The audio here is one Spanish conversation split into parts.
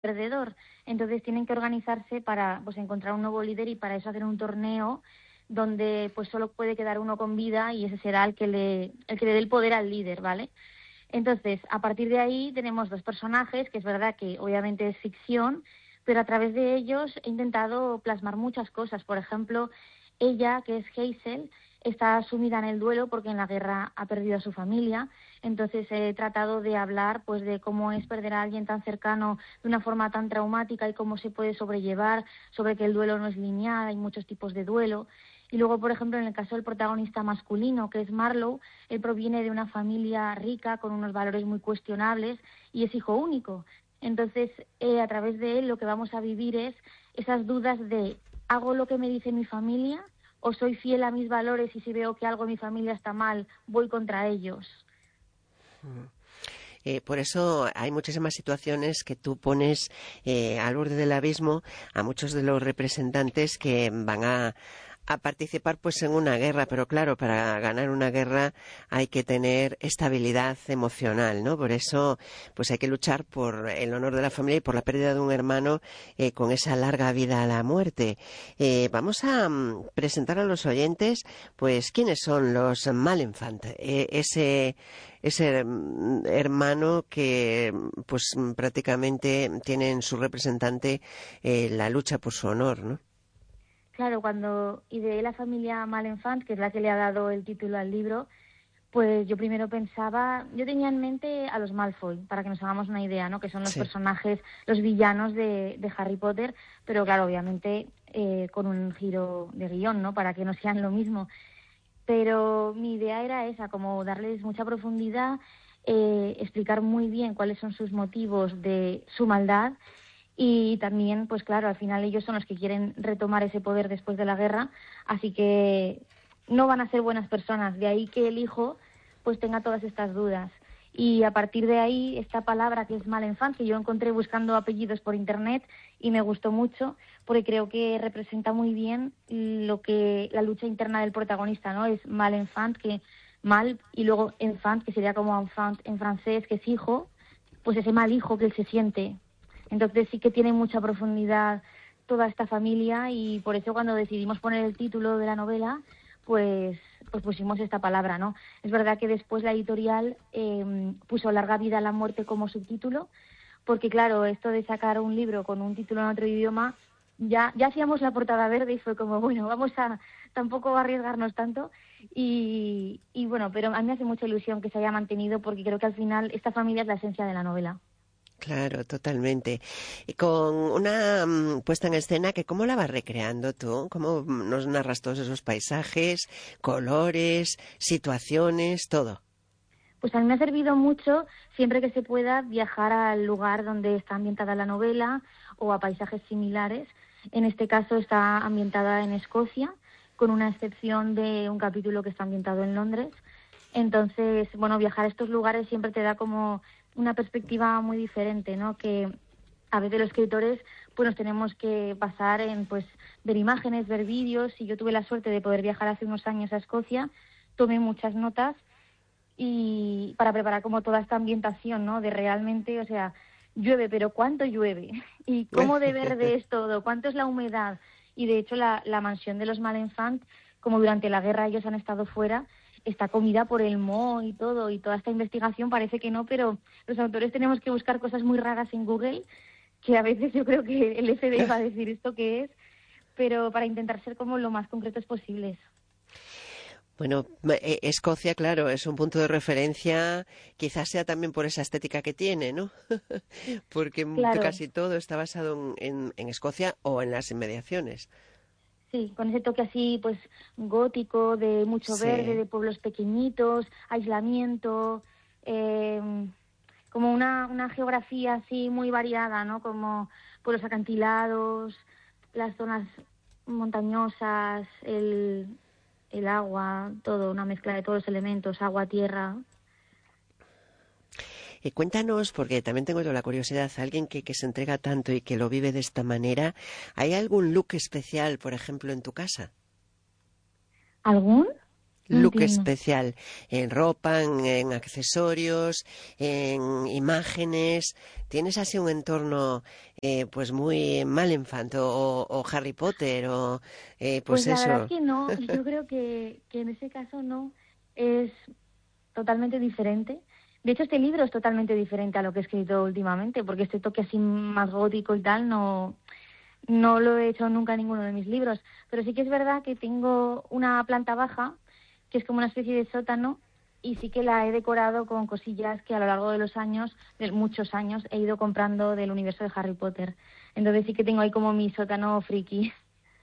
perdedor. Entonces tienen que organizarse para pues encontrar un nuevo líder y para eso hacer un torneo donde pues solo puede quedar uno con vida y ese será el que le dé el poder al líder, ¿vale? Entonces, a partir de ahí tenemos dos personajes, que es verdad que obviamente es ficción, pero a través de ellos he intentado plasmar muchas cosas. Por ejemplo, ella, que es Hazel, está sumida en el duelo porque en la guerra ha perdido a su familia. Entonces he tratado de hablar pues de cómo es perder a alguien tan cercano de una forma tan traumática y cómo se puede sobrellevar, sobre que el duelo no es lineal, hay muchos tipos de duelo. Y luego, por ejemplo, en el caso del protagonista masculino, que es Marlowe, él proviene de una familia rica con unos valores muy cuestionables y es hijo único. Entonces, a través de él lo que vamos a vivir es esas dudas de ¿hago lo que me dice mi familia o soy fiel a mis valores y si veo que algo en mi familia está mal, voy contra ellos? Por eso hay muchísimas situaciones que tú pones al borde del abismo a muchos de los representantes que van a participar pues en una guerra, pero claro, para ganar una guerra hay que tener estabilidad emocional, ¿no? Por eso pues hay que luchar por el honor de la familia y por la pérdida de un hermano con esa larga vida a la muerte. Vamos a presentar a los oyentes pues quiénes son los Malenfant, ese hermano que pues prácticamente tiene en su representante la lucha por su honor, ¿no? Claro, cuando ideé la familia Malenfant, que es la que le ha dado el título al libro, pues yo primero pensaba, yo tenía en mente a los Malfoy, para que nos hagamos una idea, ¿no? Que son los Sí. personajes, los villanos de Harry Potter, pero claro, obviamente con un giro de guión, ¿no? Para que no sean lo mismo. Pero mi idea era esa, como darles mucha profundidad, explicar muy bien cuáles son sus motivos de su maldad y también, pues claro, al final ellos son los que quieren retomar ese poder después de la guerra, así que no van a ser buenas personas, de ahí que el hijo pues tenga todas estas dudas. Y a partir de ahí, esta palabra que es Malenfant, que yo encontré buscando apellidos por internet y me gustó mucho, porque creo que representa muy bien lo que la lucha interna del protagonista, ¿no? Es Malenfant, que mal, y luego enfant, que sería como enfant en francés, que es hijo, pues ese mal hijo que él se siente. Entonces sí que tiene mucha profundidad toda esta familia y por eso cuando decidimos poner el título de la novela, pues pusimos esta palabra, ¿no? Es verdad que después la editorial puso Larga vida a la muerte como subtítulo, porque claro, esto de sacar un libro con un título en otro idioma, ya hacíamos la portada verde y fue como, bueno, vamos a tampoco arriesgarnos tanto y bueno, pero a mí me hace mucha ilusión que se haya mantenido porque creo que al final esta familia es la esencia de la novela. Claro, totalmente. Y con una puesta en escena que ¿cómo la vas recreando tú? ¿Cómo nos narras todos esos paisajes, colores, situaciones, todo? Pues a mí me ha servido mucho, siempre que se pueda, viajar al lugar donde está ambientada la novela o a paisajes similares. En este caso está ambientada en Escocia, con una excepción de un capítulo que está ambientado en Londres. Entonces, bueno, viajar a estos lugares siempre te da como una perspectiva muy diferente, ¿no? Que a veces los escritores pues nos tenemos que basar en pues ver imágenes, ver vídeos. Y yo tuve la suerte de poder viajar hace unos años a Escocia, tomé muchas notas y para preparar como toda esta ambientación, ¿no? De realmente, o sea, llueve, pero ¿cuánto llueve? ¿Y cómo de verde es todo? ¿Cuánto es la humedad? Y de hecho la mansión de los Malenfant, como durante la guerra ellos han estado fuera, está comida por el moho y todo, y toda esta investigación parece que no, pero los autores tenemos que buscar cosas muy raras en Google, que a veces yo creo que el FBI va a decir esto que es, pero para intentar ser como lo más concretos posibles. Bueno, Escocia, claro, es un punto de referencia, quizás sea también por esa estética que tiene, ¿no? Porque Claro. casi todo está basado en Escocia o en las inmediaciones. Sí, con ese toque así, pues gótico, de mucho verde, Sí. de pueblos pequeñitos, aislamiento, eh, como una geografía así muy variada, ¿no? Como pues, los acantilados, las zonas montañosas, el agua, todo, una mezcla de todos los elementos, agua, tierra. Cuéntanos, porque también tengo yo la curiosidad, alguien que se entrega tanto y que lo vive de esta manera, ¿hay algún look especial, por ejemplo, en tu casa? ¿Algún? No look entiendo. especial en ropa, en accesorios, en imágenes. ¿Tienes así un entorno pues muy Malenfant o Harry Potter o Pues pues la verdad es eso? que no, yo creo que en ese caso no, es totalmente diferente. De hecho, este libro es totalmente diferente a lo que he escrito últimamente, porque este toque así más gótico y tal no lo he hecho nunca en ninguno de mis libros. Pero sí que es verdad que tengo una planta baja, que es como una especie de sótano, y sí que la he decorado con cosillas que a lo largo de los años, de muchos años, he ido comprando del universo de Harry Potter. Entonces sí que tengo ahí como mi sótano friki.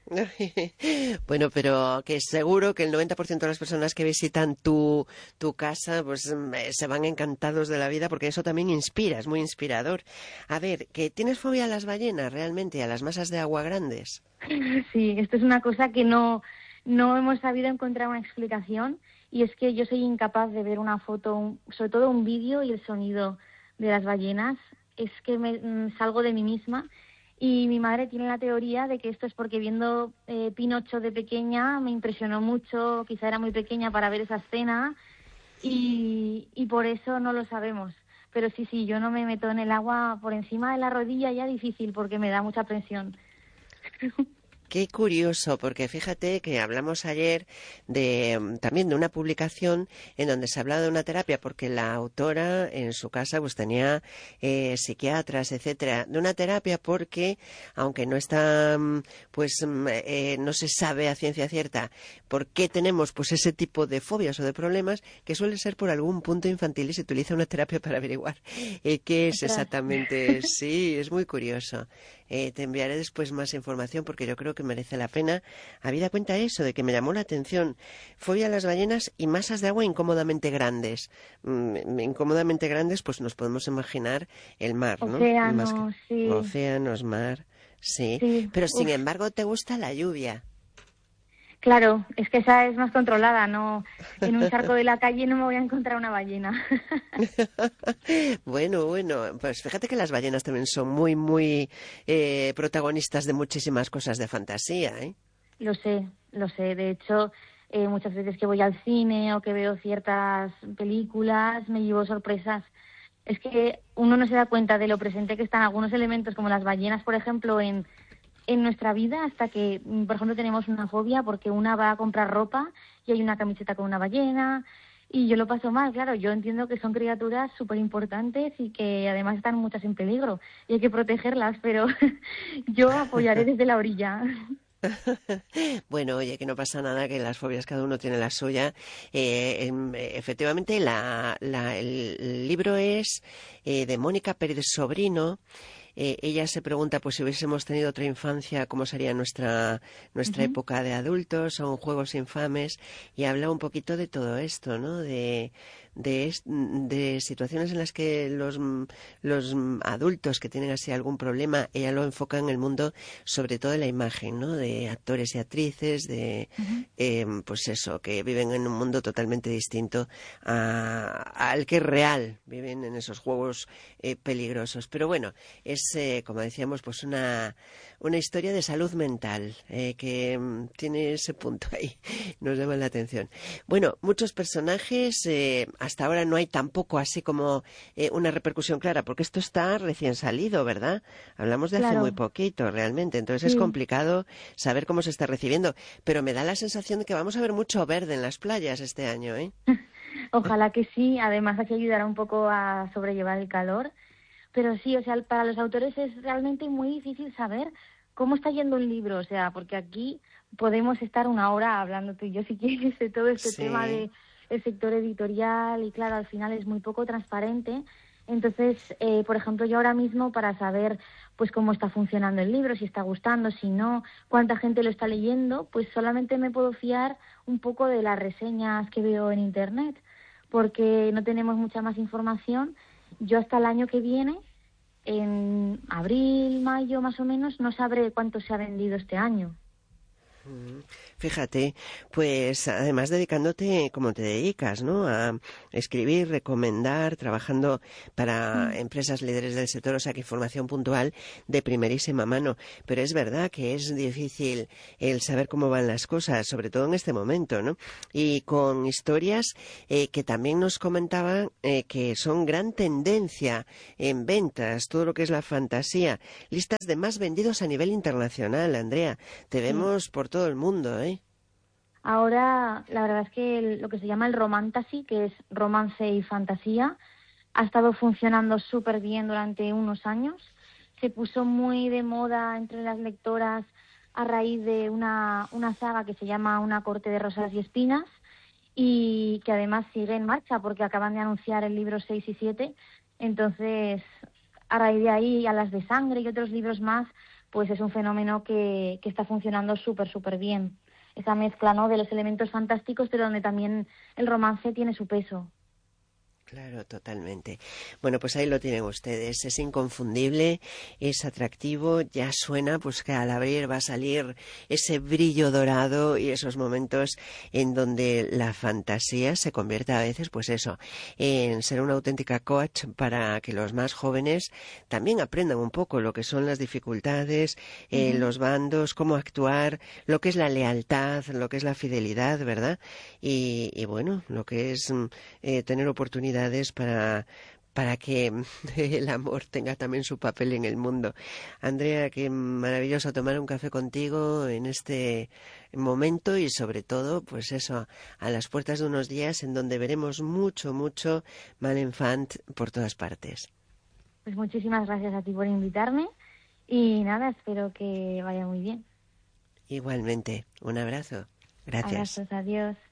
Bueno, pero que seguro que el 90% de las personas que visitan tu casa pues se van encantados de la vida porque eso también inspira, es muy inspirador. A ver, ¿que tienes fobia a las ballenas realmente, a las masas de agua grandes? Sí, esto es una cosa que no hemos sabido encontrar una explicación, y es que yo soy incapaz de ver una foto, sobre todo un vídeo y el sonido de las ballenas. Es que salgo de mí misma, y mi madre tiene la teoría de que esto es porque viendo Pinocho de pequeña me impresionó mucho, quizá era muy pequeña para ver esa escena, y por eso no lo sabemos. Pero sí, sí, yo no me meto en el agua por encima de la rodilla, ya difícil porque me da mucha presión. Qué curioso, porque fíjate que hablamos ayer de también de una publicación en donde se hablaba de una terapia, porque la autora en su casa pues tenía psiquiatras, etcétera, de una terapia porque aunque no está no se sabe a ciencia cierta por qué tenemos pues ese tipo de fobias o de problemas, que suele ser por algún punto infantil y se utiliza una terapia para averiguar qué es Ostras. exactamente. Sí, es muy curioso. Te enviaré después más información porque yo creo que merece la pena. Habida cuenta eso, de que me llamó la atención. Fobia a las ballenas y masas de agua incómodamente grandes. Incómodamente grandes, pues nos podemos imaginar el mar, ¿no? Más que Océano, sí, océanos, mar, sí. sí, Pero sin uf, embargo, ¿te gusta la lluvia? claro, es que esa es más controlada, no, en un charco de la calle no me voy a encontrar una ballena. Bueno, bueno, pues fíjate que las ballenas también son muy, muy protagonistas de muchísimas cosas de fantasía, ¿eh? Lo sé, de hecho, muchas veces que voy al cine o que veo ciertas películas me llevo sorpresas. Es que uno no se da cuenta de lo presente que están algunos elementos, como las ballenas, por ejemplo, en nuestra vida, hasta que, por ejemplo, tenemos una fobia porque una va a comprar ropa y hay una camiseta con una ballena, y yo lo paso mal. Claro, yo entiendo que son criaturas súper importantes y que además están muchas en peligro y hay que protegerlas, pero yo apoyaré desde la orilla. Bueno, oye, que no pasa nada, que las fobias cada uno tiene la suya. Efectivamente, el libro es de Mónica Pérez Sobrino. Ella se pregunta, pues si hubiésemos tenido otra infancia, ¿cómo sería nuestra Ujú. época de adultos? Son juegos infames y habla un poquito de todo esto, ¿no? De situaciones en las que los adultos que tienen así algún problema, ella lo enfoca en el mundo, sobre todo de la imagen, ¿no? De actores y actrices, Ujú. pues eso, que viven en un mundo totalmente distinto al que es real, viven en esos juegos peligrosos. Pero bueno, es, como decíamos, pues una historia de salud mental que tiene ese punto ahí, nos llama la atención. Bueno, muchos personajes, hasta ahora no hay tampoco así como una repercusión clara, porque esto está recién salido, ¿verdad? Hablamos de hace muy Claro, poquito, realmente, entonces es sí. complicado saber cómo se está recibiendo, pero me da la sensación de que vamos a ver mucho verde en las playas este año, ¿eh? Ojalá que sí. Además, aquí ayudará un poco a sobrellevar el calor. Pero sí, o sea, para los autores es realmente muy difícil saber cómo está yendo un libro, o sea, porque aquí podemos estar una hora hablando tú y yo, si quieres, de todo este tema Sí. de el sector editorial, y claro, al final es muy poco transparente. Entonces, por ejemplo, yo ahora mismo, para saber pues cómo está funcionando el libro, si está gustando, si no, cuánta gente lo está leyendo, pues solamente me puedo fiar un poco de las reseñas que veo en internet, porque no tenemos mucha más información. Yo hasta el año que viene, en abril, mayo más o menos, no sabré cuánto se ha vendido este año. Fíjate, pues además dedicándote como te dedicas, ¿no? A escribir, recomendar, trabajando para empresas líderes del sector, o sea que información puntual de primerísima mano. Pero es verdad que es difícil el saber cómo van las cosas, sobre todo en este momento, ¿no? Y con historias que también nos comentaban que son gran tendencia en ventas, todo lo que es la fantasía, listas de más vendidos a nivel internacional, Andrea. Te Sí. vemos por todo el mundo, ¿eh? Ahora, la verdad es que lo que se llama el romantasy, que es romance y fantasía, ha estado funcionando súper bien durante unos años. Se puso muy de moda entre las lectoras a raíz de una saga que se llama Una corte de rosas y espinas y que además sigue en marcha porque acaban de anunciar el libro 6 y 7. Entonces, a raíz de ahí, a las de sangre y otros libros más, pues es un fenómeno que está funcionando súper, súper bien. Esa mezcla, ¿no?, de los elementos fantásticos, pero donde también el romance tiene su peso. Claro, totalmente. Bueno, pues ahí lo tienen ustedes. Es inconfundible, es atractivo, ya suena pues que al abrir va a salir ese brillo dorado y esos momentos en donde la fantasía se convierte a veces, pues eso, en ser una auténtica coach para que los más jóvenes también aprendan un poco lo que son las dificultades, Ujú. los bandos, cómo actuar, lo que es la lealtad, lo que es la fidelidad, ¿verdad? Y bueno, lo que es tener oportunidades para que el amor tenga también su papel en el mundo. Andrea, qué maravilloso tomar un café contigo en este momento y sobre todo, pues eso, a las puertas de unos días en donde veremos mucho, mucho Malenfant por todas partes. Pues muchísimas gracias a ti por invitarme y nada, espero que vaya muy bien. Igualmente, un abrazo. Gracias. Abrazos, adiós.